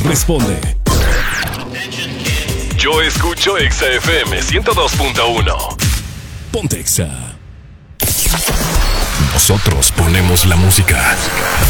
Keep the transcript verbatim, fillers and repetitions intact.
responde. Yo escucho Exa F M ciento dos punto uno. Ponte Exa. Nosotros ponemos la música.